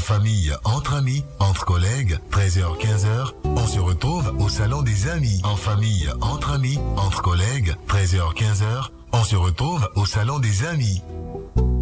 famille, entre amis, entre collègues, 13h-15h, on se retrouve au salon des amis. En famille, entre amis, entre collègues, 13h-15h, on se retrouve au salon des amis.